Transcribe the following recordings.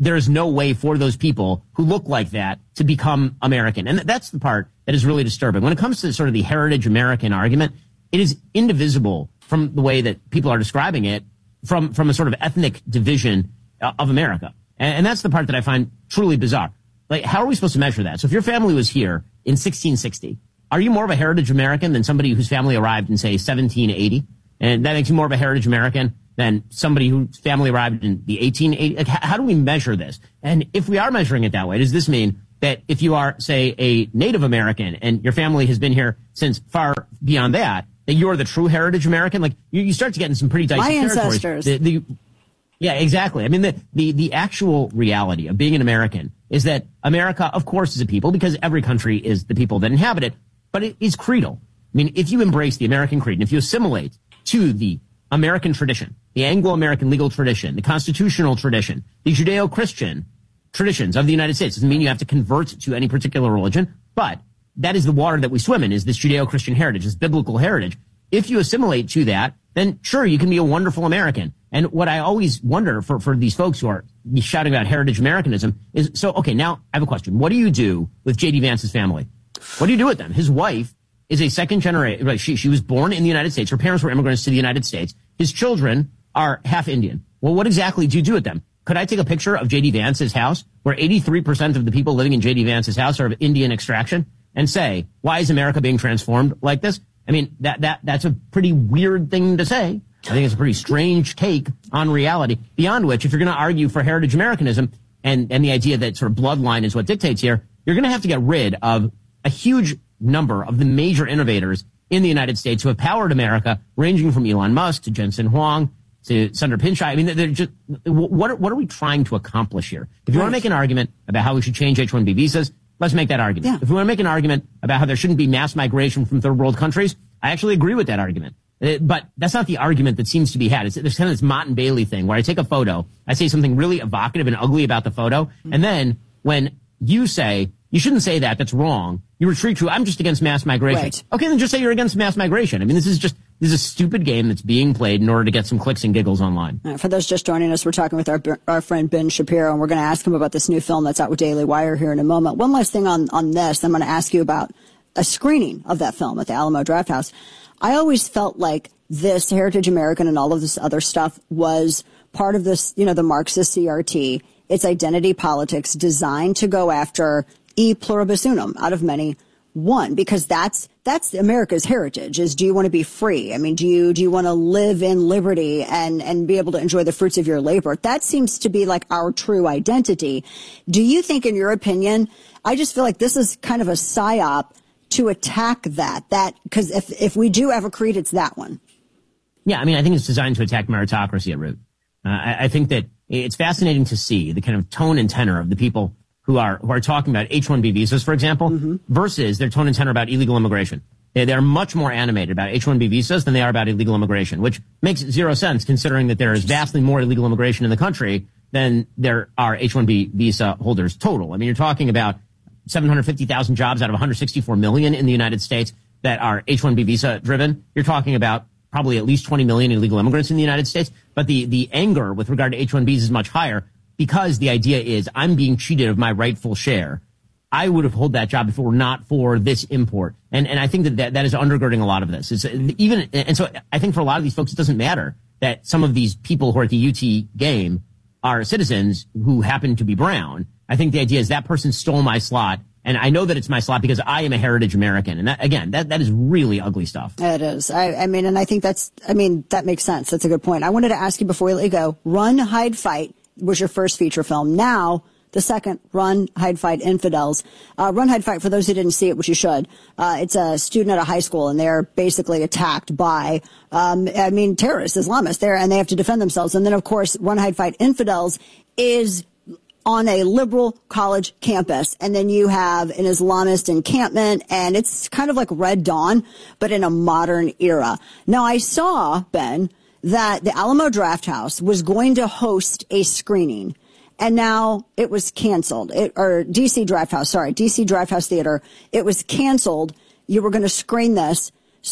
there is no way for those people who look like that to become American. And that's the part that is really disturbing. When it comes to sort of the heritage American argument, it is indivisible from the way that people are describing it from a sort of ethnic division of America. And that's the part that I find truly bizarre. Like, how are we supposed to measure that? So if your family was here in 1660, are you more of a heritage American than somebody whose family arrived in, say, 1780? And that makes you more of a heritage American than somebody whose family arrived in the 1880s? Like, how do we measure this? And if we are measuring it that way, does this mean that if you are, say, a Native American and your family has been here since far beyond that you're the true heritage American? Like, you start to get in some pretty dicey territories. My ancestors. Yeah, exactly. I mean, the actual reality of being an American is that America, of course, is a people because every country is the people that inhabit it, but it is creedal. I mean, if you embrace the American creed and if you assimilate to the American tradition, the Anglo-American legal tradition, the constitutional tradition, the Judeo-Christian traditions of the United States, doesn't mean you have to convert to any particular religion, but that is the water that we swim in, is this Judeo-Christian heritage, this biblical heritage. If you assimilate to that, then sure, you can be a wonderful American. And what I always wonder for these folks who are shouting about heritage Americanism is, so, okay, now I have a question. What do you do with J.D. Vance's family? What do you do with them? His wife is a second generation, right? She was born in the United States. Her parents were immigrants to the United States. His children are half Indian. Well, what exactly do you do with them? Could I take a picture of J.D. Vance's house, where 83% of the people living in J.D. Vance's house are of Indian extraction, and say, why is America being transformed like this? I mean, that's a pretty weird thing to say. I think it's a pretty strange take on reality, beyond which, if you're going to argue for heritage Americanism and the idea that sort of bloodline is what dictates here, you're going to have to get rid of a huge number of the major innovators in the United States who have powered America, ranging from Elon Musk to Jensen Huang to Sundar Pichai. I mean, they're just, what are we trying to accomplish here? If you want to make an argument about how we should change H-1B visas, let's make that argument. Yeah. If we want to make an argument about how there shouldn't be mass migration from third world countries, I actually agree with that argument. But that's not the argument that seems to be had. There's kind of this Mott and Bailey thing where I take a photo, I say something really evocative and ugly about the photo, and then when you say, you shouldn't say that, that's wrong, you retreat to, I'm just against mass migration. Right. Okay, then just say you're against mass migration. I mean, this is a stupid game that's being played in order to get some clicks and giggles online. For those just joining us, we're talking with our friend Ben Shapiro, and we're going to ask him about this new film that's out with Daily Wire here in a moment. One last thing on this, I'm going to ask you about a screening of that film at the Alamo Drafthouse. I always felt like this Heritage American and all of this other stuff was part of this, the Marxist CRT. It's identity politics designed to go after e pluribus unum, out of many, one, because that's America's heritage, is, do you want to be free? I mean, do you want to live in liberty and be able to enjoy the fruits of your labor? That seems to be like our true identity. Do you think, in your opinion, I just feel like this is kind of a psyop to attack that, because if we do have a creed, it's that one. Yeah, I mean, I think it's designed to attack meritocracy at root. I think that it's fascinating to see the kind of tone and tenor of the people who are talking about H-1B visas, for example, versus their tone and tenor about illegal immigration. They're much more animated about H-1B visas than they are about illegal immigration, which makes zero sense considering that there is vastly more illegal immigration in the country than there are H-1B visa holders total. I mean, you're talking about 750,000 jobs out of 164 million in the United States that are H-1B visa driven. You're talking about probably at least 20 million illegal immigrants in the United States. But the anger with regard to H-1Bs is much higher because the idea is I'm being cheated of my rightful share. I would have held that job if it were not for this import. And I think that is undergirding a lot of this. And so I think for a lot of these folks, it doesn't matter that some of these people who are at the UT game are citizens who happen to be brown. I think the idea is that person stole my slot, and I know that it's my slot because I am a heritage American. And that is really ugly stuff. It is. I mean, and I think that makes sense. That's a good point. I wanted to ask you before we let you go, Run, Hide, Fight was your first feature film. Now, the second, Run, Hide, Fight, Infidels. Run, Hide, Fight, for those who didn't see it, which you should, it's a student at a high school, and they're basically attacked by, terrorists, Islamists there, and they have to defend themselves. And then, of course, Run, Hide, Fight, Infidels is on a liberal college campus, and then you have an Islamist encampment, and it's kind of like Red Dawn, but in a modern era. Now, I saw, Ben, that the Alamo Drafthouse was going to host a screening, and now it was canceled. DC Drafthouse Theater, it was canceled. You were going to screen this.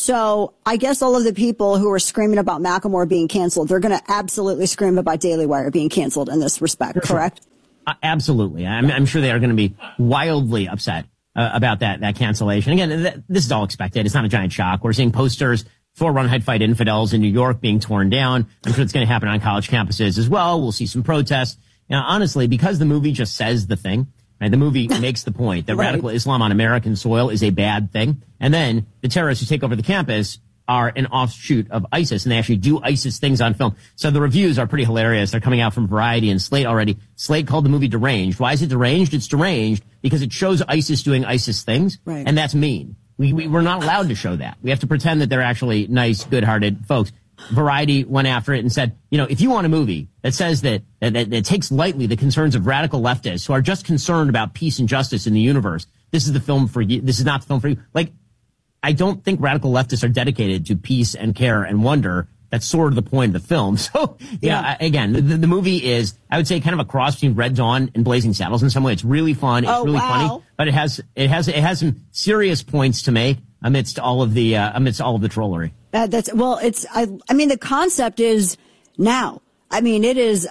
So I guess all of the people who are screaming about Macklemore being canceled, they're going to absolutely scream about Daily Wire being canceled in this respect, correct? Absolutely. I'm sure they are going to be wildly upset about that cancellation. Again, this is all expected. It's not a giant shock. We're seeing posters for Run, Hide, Fight Infidels in New York being torn down. I'm sure it's going to happen on college campuses as well. We'll see some protests. Now, honestly, because the movie just says the thing, right? The movie makes the point that radical Islam on American soil is a bad thing. And then the terrorists who take over the campus are an offshoot of ISIS, and they actually do ISIS things on film. So the reviews are pretty hilarious. They're coming out from Variety and Slate already. Slate called the movie deranged. Why is it deranged? It's deranged because it shows ISIS doing ISIS things, and that's mean. We're not allowed to show that. We have to pretend that they're actually nice, good-hearted folks. Variety went after it and said, if you want a movie that says that takes lightly the concerns of radical leftists who are just concerned about peace and justice in the universe, this is the film for you. This is not the film for you. Like, I don't think radical leftists are dedicated to peace and care and wonder. That's sort of the point of the film. So, again, the movie is, I would say, kind of a cross between Red Dawn and Blazing Saddles in some way. It's really fun. It's really funny, but it has some serious points to make amidst all of the trollery. The concept is now. And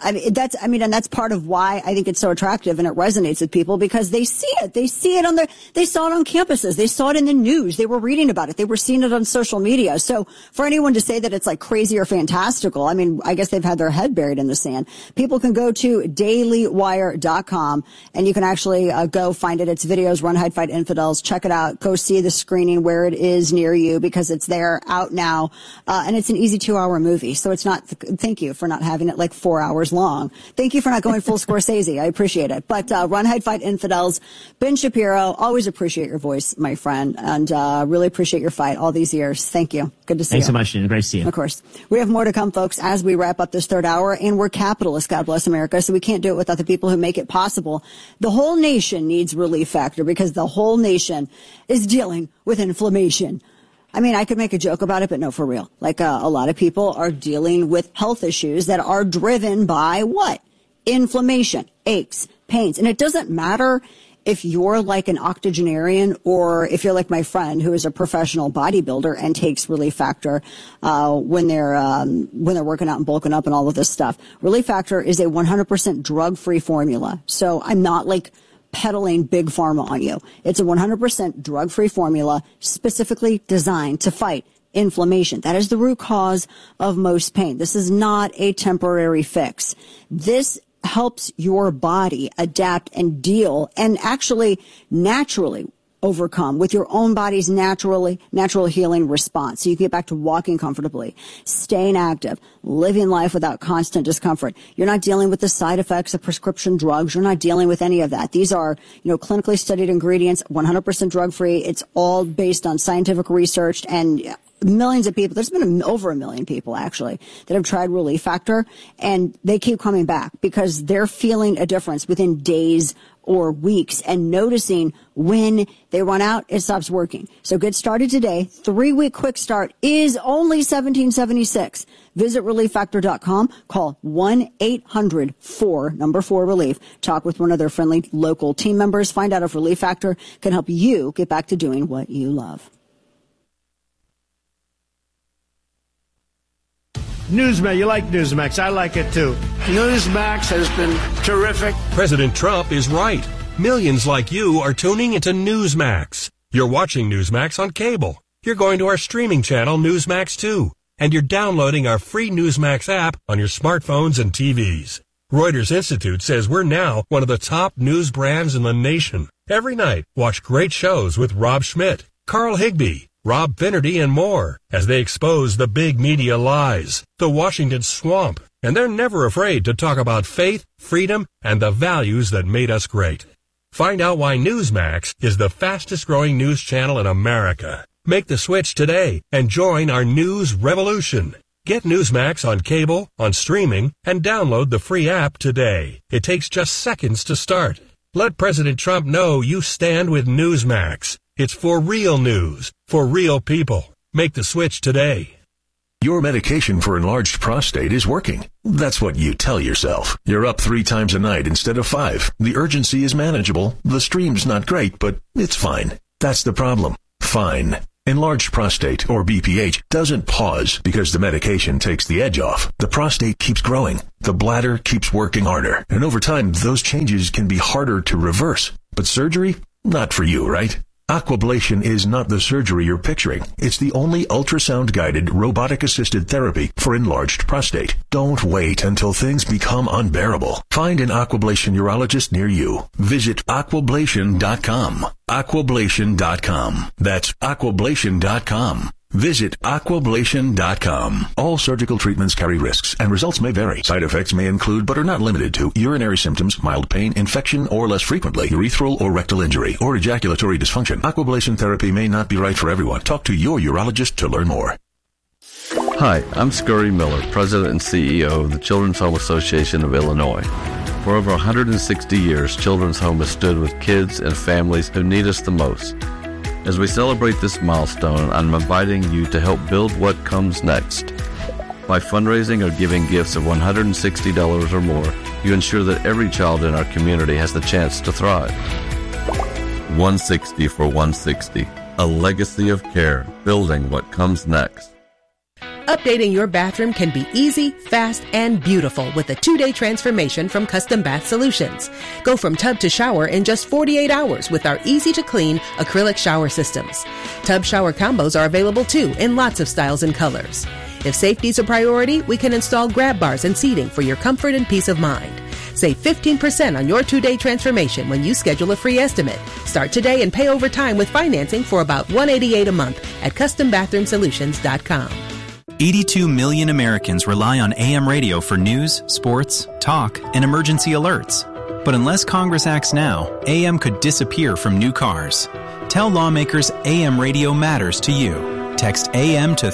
that's part of why I think it's so attractive and it resonates with people because they see it. They saw it on campuses. They saw it in the news. They were reading about it. They were seeing it on social media. So for anyone to say that it's like crazy or fantastical, I guess they've had their head buried in the sand. People can go to dailywire.com and you can actually go find it. It's videos, Run, Hide, Fight Infidels. Check it out. Go see the screening where it is near you because it's there out now. And it's an easy 2-hour movie. So it's not, thank you for not having it like 4 hours long. Thank you for not going full Scorsese. I appreciate it. But Run, Hide, Fight Infidels. Ben Shapiro, always appreciate your voice, my friend, and really appreciate your fight all these years. Thank you. Good to see you. Thanks so much, Gina. Great to see you. Of course. We have more to come, folks, as we wrap up this third hour, and we're capitalists, God bless America, so we can't do it without the people who make it possible. The whole nation needs Relief Factor because the whole nation is dealing with inflammation. I could make a joke about it, but no, for real. Like, a lot of people are dealing with health issues that are driven by what? Inflammation, aches, pains. And it doesn't matter if you're like an octogenarian or if you're like my friend who is a professional bodybuilder and takes Relief Factor, when they're working out and bulking up and all of this stuff. Relief Factor is a 100% drug-free formula. So I'm not like peddling big pharma on you. It's a 100% drug-free formula specifically designed to fight inflammation. That is the root cause of most pain. This is not a temporary fix. This helps your body adapt and deal and actually naturally overcome with your own body's natural healing response. So you get back to walking comfortably, staying active, living life without constant discomfort. You're not dealing with the side effects of prescription drugs. You're not dealing with any of that. These are, clinically studied ingredients, 100% drug-free. It's all based on scientific research and millions of people. There's been over 1 million people actually that have tried Relief Factor and they keep coming back because they're feeling a difference within days or weeks and noticing when they run out, it stops working. So get started today. 3-week quick start is only $17.76. Visit ReliefFactor.com. Call 1-800-4-relief. Talk with one of their friendly local team members. Find out if Relief Factor can help you get back to doing what you love. Newsmax, you like Newsmax. I like it too. Newsmax has been terrific. President Trump is right. Millions like you are tuning into Newsmax. You're watching Newsmax on cable. You're going to our streaming channel, Newsmax 2. And you're downloading our free Newsmax app on your smartphones and TVs. Reuters Institute says we're now one of the top news brands in the nation. Every night, watch great shows with Rob Schmidt, Carl Higbie, Rob Finnerty, and more as they expose the big media lies, the Washington swamp, and they're never afraid to talk about faith, freedom, and the values that made us great. Find out why Newsmax is the fastest growing news channel in America. Make the switch today and join our news revolution. Get Newsmax on cable, on streaming, and download the free app today. It takes just seconds to start. Let President Trump know you stand with Newsmax. It's for real news, for real people. Make the switch today. Your medication for enlarged prostate is working. That's what you tell yourself. You're up 3 times a night instead of 5. The urgency is manageable. The stream's not great, but it's fine. That's the problem. Fine. Enlarged prostate, or BPH, doesn't pause because the medication takes the edge off. The prostate keeps growing. The bladder keeps working harder. And over time, those changes can be harder to reverse. But surgery? Not for you, right? Aquablation is not the surgery you're picturing. It's the only ultrasound-guided, robotic-assisted therapy for enlarged prostate. Don't wait until things become unbearable. Find an Aquablation urologist near you. Visit aquablation.com. Aquablation.com. That's aquablation.com. Visit aquablation.com. All surgical treatments carry risks, and results may vary. Side effects may include, but are not limited to, urinary symptoms, mild pain, infection, or less frequently, urethral or rectal injury, or ejaculatory dysfunction. Aquablation therapy may not be right for everyone. Talk to your urologist to learn more. Hi, I'm Scurry Miller, President and CEO of the Children's Home Association of Illinois. For over 160 years, Children's Home has stood with kids and families who need us the most. As we celebrate this milestone, I'm inviting you to help build what comes next. By fundraising or giving gifts of $160 or more, you ensure that every child in our community has the chance to thrive. 160 for 160, a legacy of care, building what comes next. Updating your bathroom can be easy, fast, and beautiful with a 2-day transformation from Custom Bath Solutions. Go from tub to shower in just 48 hours with our easy-to-clean acrylic shower systems. Tub shower combos are available too in lots of styles and colors. If safety's a priority, we can install grab bars and seating for your comfort and peace of mind. Save 15% on your 2-day transformation when you schedule a free estimate. Start today and pay over time with financing for about $188 a month at CustomBathroomSolutions.com. 82 million Americans rely on AM radio for news, sports, talk, and emergency alerts. But unless Congress acts now, AM could disappear from new cars. Tell lawmakers AM radio matters to you. Text AM to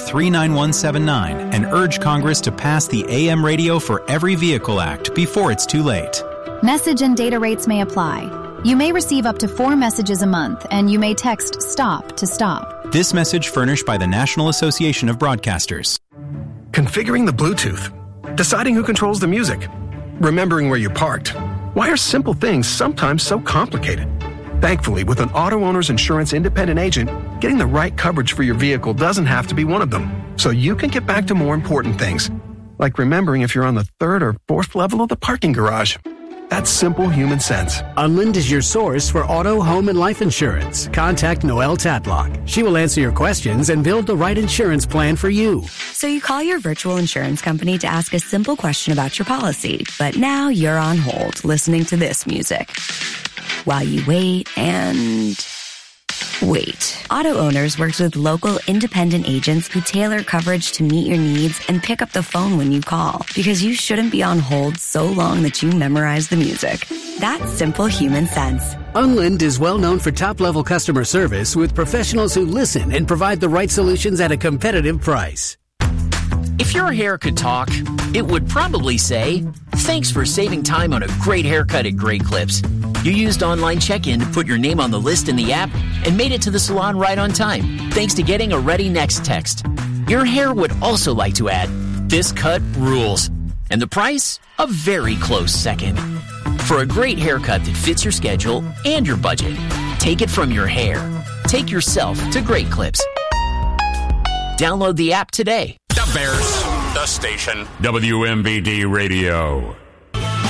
39179 and urge Congress to pass the AM Radio for Every Vehicle Act before it's too late. Message and data rates may apply. You may receive up to 4 messages a month, and you may text STOP to stop. This message furnished by the National Association of Broadcasters. Configuring the Bluetooth, deciding who controls the music, remembering where you parked. Why are simple things sometimes so complicated? Thankfully, with an auto owner's insurance independent agent, getting the right coverage for your vehicle doesn't have to be one of them. So you can get back to more important things, like remembering if you're on the 3rd or 4th level of the parking garage. That's simple human sense. Unlind is your source for auto, home, and life insurance. Contact Noelle Tatlock. She will answer your questions and build the right insurance plan for you. So you call your virtual insurance company to ask a simple question about your policy, but now you're on hold listening to this music. While you wait and... wait. Auto Owners works with local independent agents who tailor coverage to meet your needs and pick up the phone when you call, because you shouldn't be on hold so long that you memorize the music. That's simple human sense. Unlind is well known for top-level customer service with professionals who listen and provide the right solutions at a competitive price. If your hair could talk, it would probably say, "Thanks for saving time on a great haircut at Great Clips. You used online check-in to put your name on the list in the app and made it to the salon right on time, thanks to getting a Ready Next text. Your hair would also like to add, this cut rules. And the price? A very close second. For a great haircut that fits your schedule and your budget, take it from your hair. Take yourself to Great Clips. Download the app today. The Bears, the station, WMBD Radio.